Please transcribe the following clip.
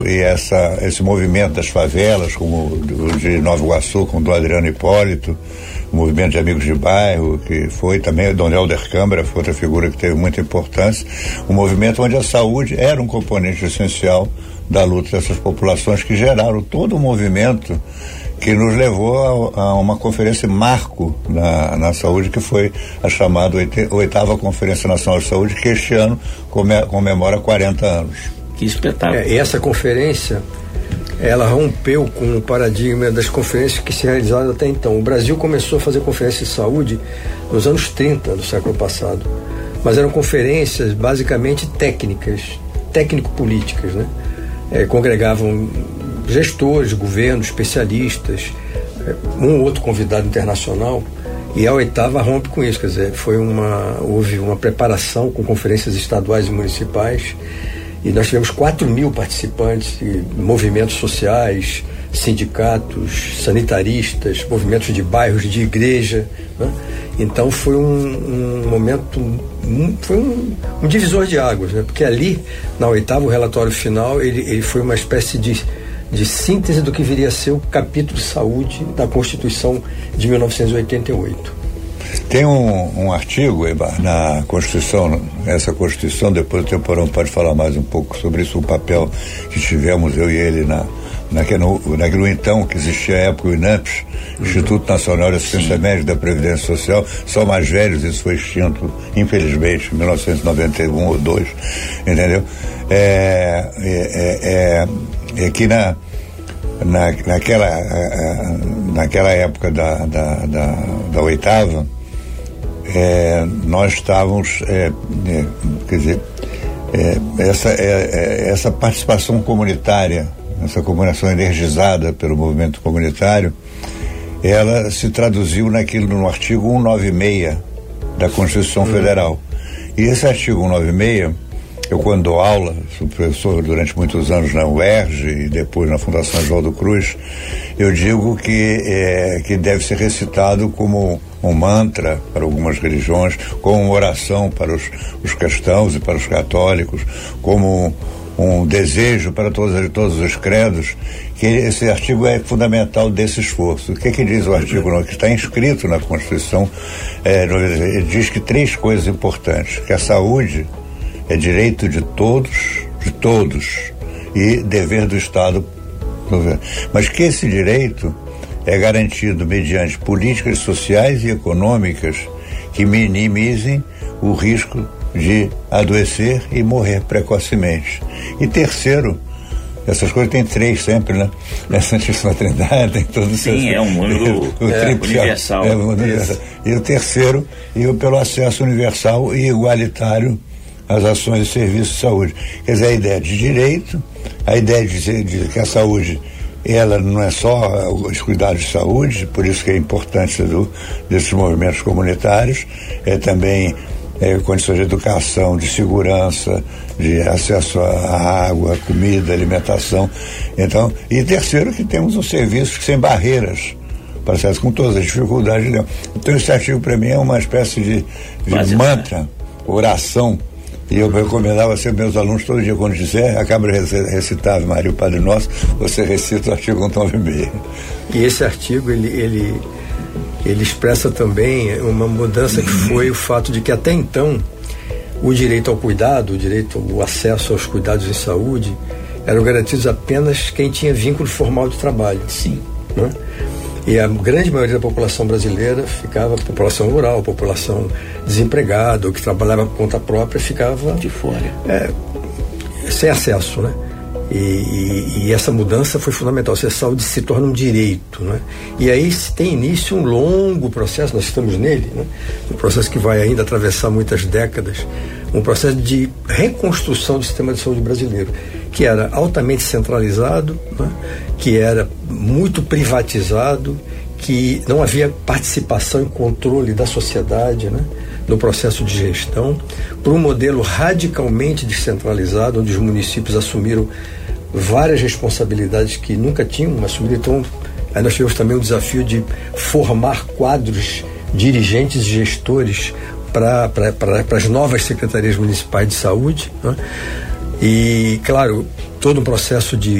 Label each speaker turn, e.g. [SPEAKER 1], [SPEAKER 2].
[SPEAKER 1] E esse movimento das favelas, como o de Nova Iguaçu, com o do Adriano Hipólito, o movimento de amigos de bairro, que foi também o Dom Helder Câmara, foi outra figura que teve muita importância, um movimento onde a saúde era um componente essencial da luta dessas populações, que geraram todo o movimento que nos levou a uma conferência marco na saúde, que foi a chamada 8ª Conferência Nacional de Saúde, que este ano comemora 40 anos.
[SPEAKER 2] Que espetáculo.
[SPEAKER 3] Essa conferência, ela rompeu com o paradigma das conferências que se realizaram até então. O Brasil começou a fazer conferência de saúde nos anos 30 do século passado, mas eram conferências basicamente técnicas, técnico-políticas, né? Congregavam gestores de governo, especialistas, um ou outro convidado internacional, e a 8ª rompe com isso, quer dizer, houve uma preparação com conferências estaduais e municipais, e nós tivemos 4.000 participantes, movimentos sociais, sindicatos, sanitaristas, movimentos de bairros, de igreja, né? Então foi um momento, foi um divisor de águas, né? Porque ali, na 8ª, o relatório final, ele foi uma espécie de síntese do que viria a ser o capítulo de saúde da Constituição de 1988.
[SPEAKER 1] Tem um artigo, Ebar, na Constituição, essa Constituição, depois o Temporão pode falar mais um pouco sobre isso, o papel que tivemos, eu e ele, naquilo então que existia à época o INAMPS, Instituto Nacional de Assistência Médica da Previdência Social, são mais velhos, isso foi extinto, infelizmente, em 1991 ou 2, entendeu? Que naquela época da 8ª, nós estávamos, quer dizer, essa participação comunitária, essa comunicação energizada pelo movimento comunitário, ela se traduziu no artigo 196 da Constituição Federal. E esse artigo 196, eu quando dou aula, sou professor durante muitos anos na UERJ e depois na Fundação Oswaldo Cruz, eu digo que deve ser recitado como um mantra para algumas religiões, como uma oração para os cristãos e para os católicos, como um desejo para todos os credos, que esse artigo é fundamental desse esforço. O que diz o artigo que está inscrito na Constituição? Ele diz que 3 coisas importantes: que a saúde é direito de todos, e dever do Estado, mas que esse direito é garantido mediante políticas sociais e econômicas que minimizem o risco de adoecer e morrer precocemente. E terceiro, essas coisas tem 3 sempre, né? Na Santíssima Trindade tem todos os...
[SPEAKER 2] Sim, é um mundo universal.
[SPEAKER 1] E o terceiro, pelo acesso universal e igualitário às ações e serviços de saúde. Quer dizer, a ideia de direito, a ideia de que a saúde, ela não é só os cuidados de saúde, por isso que é a importância desses movimentos comunitários, é também condições de educação, de segurança, de acesso à água, comida, alimentação. Então, e terceiro, que temos um serviço sem barreiras, com todas as dificuldades. Então, esse artigo para mim é uma espécie de mantra, oração. E eu recomendava sempre meus alunos todo dia, quando dizer, acaba de recitar Ave Maria, o Padre Nosso, você recita o artigo 196.
[SPEAKER 3] E esse artigo, ele expressa também uma mudança que foi o fato de que até então o direito ao cuidado, o acesso aos cuidados em saúde eram garantidos apenas quem tinha vínculo formal de trabalho.
[SPEAKER 2] Sim.
[SPEAKER 3] Né? E a grande maioria da população brasileira ficava, população rural, população desempregada, ou que trabalhava por conta própria, ficava
[SPEAKER 2] de fora,
[SPEAKER 3] sem acesso, né? E essa mudança foi fundamental. A saúde se torna um direito, né? E aí se tem início um longo processo, nós estamos nele, né? Um processo que vai ainda atravessar muitas décadas, um processo de reconstrução do sistema de saúde brasileiro, que era altamente centralizado, né? Que era muito privatizado, que não havia participação e controle da sociedade, né? No processo de gestão, por um modelo radicalmente descentralizado, onde os municípios assumiram várias responsabilidades que nunca tinham assumido. Então, aí nós tivemos também o desafio de formar quadros dirigentes e gestores para as novas secretarias municipais de saúde, né? E, claro, todo um processo de